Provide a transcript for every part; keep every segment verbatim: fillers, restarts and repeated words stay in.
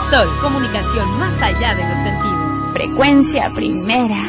Sol, comunicación más allá de los sentidos. Frecuencia primera.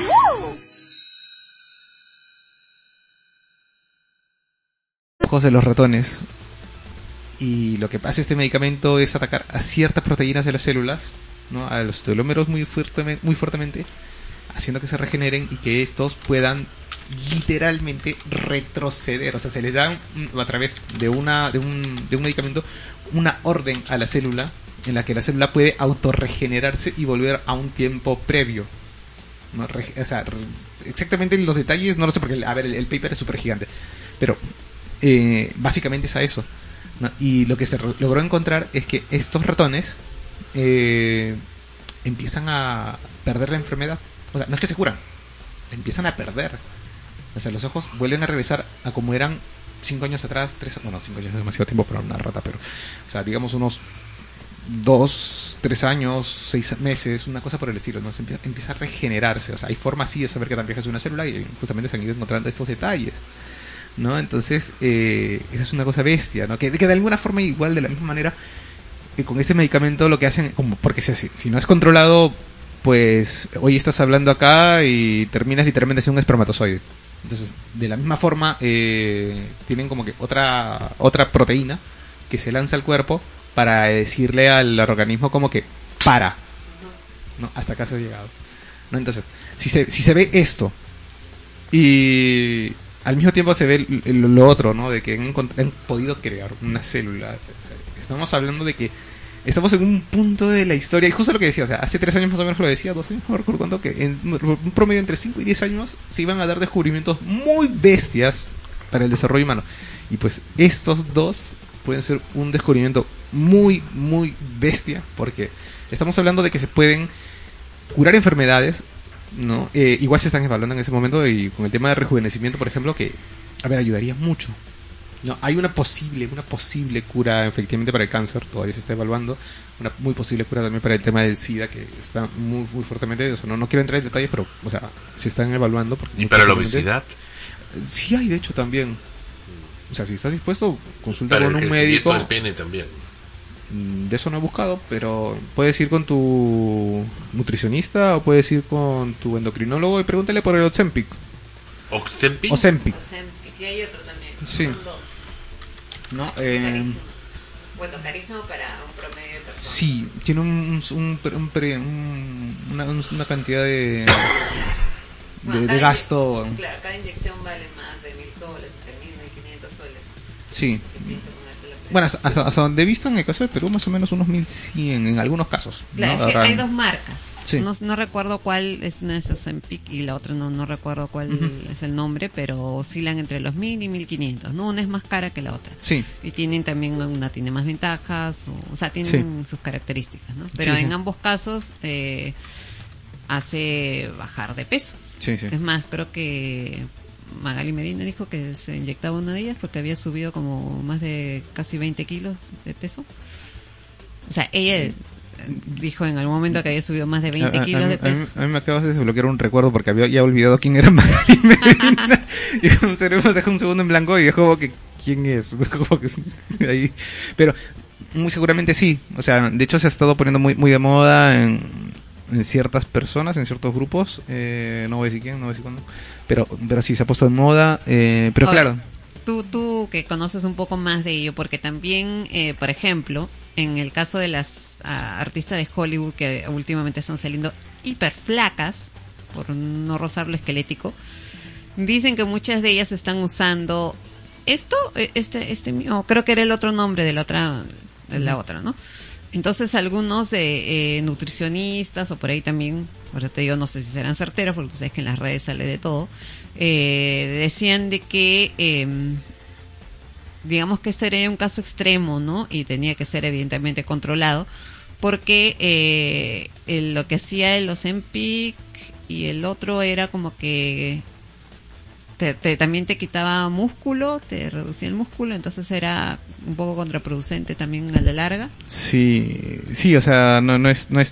Ojos de los ratones. Y lo que hace este medicamento es atacar a ciertas proteínas de las células, ¿no? A los telómeros muy fuertemente, muy fuertemente, haciendo que se regeneren y que estos puedan literalmente retroceder. O sea, se les da a través de una de un, de un medicamento una orden a la célula en la que la célula puede autorregenerarse y volver a un tiempo previo, ¿no? Re, o sea, re, exactamente los detalles no lo sé porque, a ver, el, el paper es súper gigante, pero eh, básicamente es a eso, ¿no? Y lo que se re- logró encontrar es que estos ratones eh, empiezan a perder la enfermedad. O sea, no es que se curan, empiezan a perder. O sea, los ojos vuelven a regresar a como eran cinco años atrás, tres, bueno, cinco años es demasiado tiempo para una rata, pero, o sea, digamos unos dos, tres años, seis meses, una cosa por el estilo, ¿no? Se empieza, empieza a regenerarse. O sea, hay forma así de saber que tan vieja es una célula y justamente se han ido encontrando estos detalles, ¿no? Entonces, eh, esa es una cosa bestia, ¿no? Que, que de alguna forma, igual, de la misma manera, que con este medicamento lo que hacen, como porque si, si no es controlado, pues hoy estás hablando acá y terminas literalmente siendo un espermatozoide. Entonces, de la misma forma, eh, tienen como que otra otra proteína que se lanza al cuerpo para decirle al organismo como que para, ¿no? Hasta acá se ha llegado, ¿no? Entonces, si se, si se ve esto y al mismo tiempo se ve el, el, lo otro, ¿no? De que han, han podido crear una célula. O sea, estamos hablando de que estamos en un punto de la historia, y justo lo que decía, o sea, hace tres años más o menos lo decía, dos años, no recuerdo cuánto, que en un promedio entre cinco y diez años se iban a dar descubrimientos muy bestias para el desarrollo humano. Y pues estos dos pueden ser un descubrimiento muy, muy bestia, porque estamos hablando de que se pueden curar enfermedades, ¿no? Eh, igual se están evaluando en ese momento, y con el tema de rejuvenecimiento, por ejemplo, que, a ver, ayudaría mucho. No, hay una posible, una posible cura efectivamente para el cáncer, todavía se está evaluando, una muy posible cura también para el tema del SIDA, que está muy, muy fuertemente, o sea, no, no quiero entrar en detalles, pero, o sea, se están evaluando. ¿Y para la obesidad? Sí hay, de hecho, también. O sea, si estás dispuesto, consulta para con el un médico. Del pene también. De eso no he buscado, pero puedes ir con tu nutricionista o puedes ir con tu endocrinólogo y pregúntale por el Ozempic. ¿Ozempic? Ozempic. Ozempic, y hay otro también. Sí. Son dos. No, eh, Carísimo. Bueno, carísimo para un promedio de personas. sí, tiene un, un, un, un, pre- un- una, una cantidad de, Bueno, de, de cada gasto. inye- Claro, cada inyección vale más de mil soles, entre mil y mil quinientos soles. Sí. Que tiene que ponerse la pena. Bueno, hasta, hasta, hasta donde he visto en el caso de Perú, más o menos unos mil cien en algunos casos, ¿no? Claro, es que Ahora- hay dos marcas. Sí. No, no recuerdo cuál es, una es Ozempic y la otra no, no recuerdo cuál Ujú. es el nombre, pero oscilan entre los mil y mil quinientos, ¿no? Una es más cara que la otra. Sí. Y tienen también, una tiene más ventajas, o, o sea, tienen sus características, ¿no? Pero Sí, en sí. ambos casos eh, hace bajar de peso. Sí, sí. Es más, creo que Magali Medina dijo que se inyectaba una de ellas porque había subido como más de casi veinte kilos de peso. O sea, ella dijo en algún momento que había subido más de veinte A- a- kilos a mí- de peso. A mí, a mí me acabas de desbloquear un recuerdo porque había ya olvidado quién era Magali Medina. Y un cerebro se deja un segundo en blanco y es como que, ¿quién es? Como que, ahí. Pero muy seguramente sí. O sea, de hecho se ha estado poniendo muy, muy de moda en, en ciertas personas, en ciertos grupos. Eh, no voy a decir quién, no voy a decir cuándo. Pero, pero sí, se ha puesto de moda. Eh, pero Ahora, claro. Tú, tú que conoces un poco más de ello, porque también, eh, por ejemplo, en el caso de las a artistas de Hollywood que últimamente están saliendo hiper flacas, por no rozar lo esquelético, dicen que muchas de ellas están usando esto, este, este, oh, creo que era el otro nombre de la otra, de la otra, ¿no? Entonces algunos de eh, nutricionistas o por ahí también, por eso te digo, no sé si serán certeros, porque tú sabes que en las redes sale de todo, eh, decían de que eh, digamos que este era un caso extremo, ¿no? Y tenía que ser evidentemente controlado, porque eh, el, lo que hacía el Ozempic y el otro era como que te, te, también te quitaba músculo, te reducía el músculo, entonces era un poco contraproducente también a la larga. Sí, sí, o sea, no, no es, no es